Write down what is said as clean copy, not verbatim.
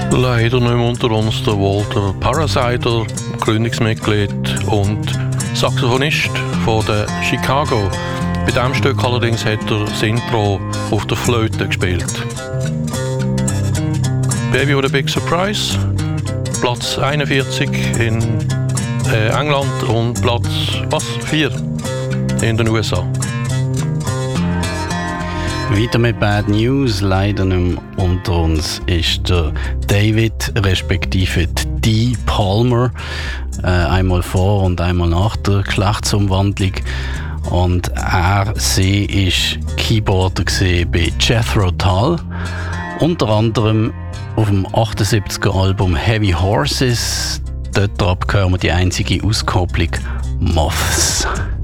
Leider nicht mehr unter uns der Walter Parasiter, Gründungsmitglied und Saxophonist von der Chicago. Bei diesem Stück allerdings hat er das Intro auf der Flöte gespielt. Baby with a Big Surprise, Platz 41 in England und Platz 4 in den USA. Weiter mit Bad News, leider nicht mehr unter uns, ist der David, respektive Dee Palmer, einmal vor und einmal nach der Geschlechtsumwandlung. Und sie war Keyboarder bei Jethro Tull, unter anderem auf dem 78er Album Heavy Horses. Dort hören wir die einzige Auskopplung Moths.